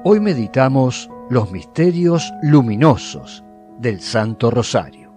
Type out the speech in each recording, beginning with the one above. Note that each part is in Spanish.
Hoy meditamos los misterios luminosos del Santo Rosario.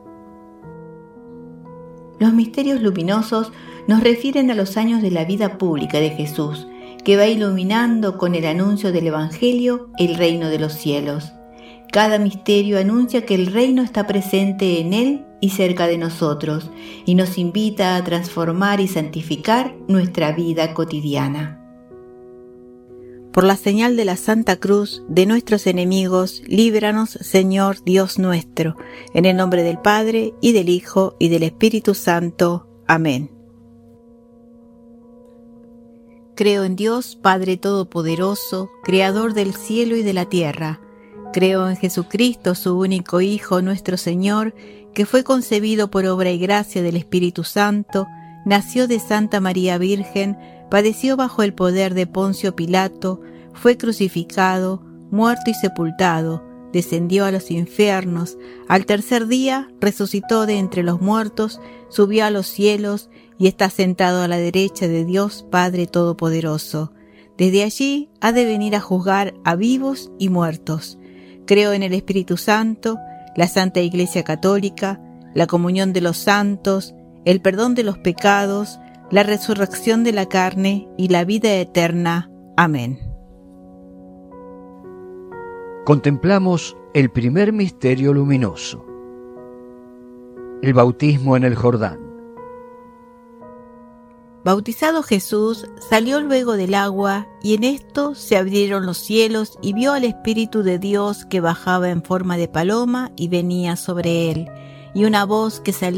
Los misterios luminosos nos refieren a los años de la vida pública de Jesús, que va iluminando con el anuncio del Evangelio el reino de los cielos. Cada misterio anuncia que el reino está presente en él y cerca de nosotros, y nos invita a transformar y santificar nuestra vida cotidiana. Por la señal de la Santa Cruz de nuestros enemigos, líbranos, Señor Dios nuestro, en el nombre del Padre, y del Hijo, y del Espíritu Santo. Amén. Creo en Dios, Padre Todopoderoso, Creador del cielo y de la tierra. Creo en Jesucristo, su único Hijo, nuestro Señor, que fue concebido por obra y gracia del Espíritu Santo, nació de Santa María Virgen, padeció bajo el poder de Poncio Pilato, fue crucificado, muerto y sepultado, descendió a los infiernos, al tercer día resucitó de entre los muertos, subió a los cielos y está sentado a la derecha de Dios Padre Todopoderoso. Desde allí ha de venir a juzgar a vivos y muertos. Creo en el Espíritu Santo, la Santa Iglesia Católica, la comunión de los santos, el perdón de los pecados, la resurrección de la carne y la vida eterna. Amén. Contemplamos el primer misterio luminoso, el bautismo en el Jordán. Bautizado Jesús, salió luego del agua, y en esto se abrieron los cielos, y vio al Espíritu de Dios que bajaba en forma de paloma y venía sobre él, y una voz que salía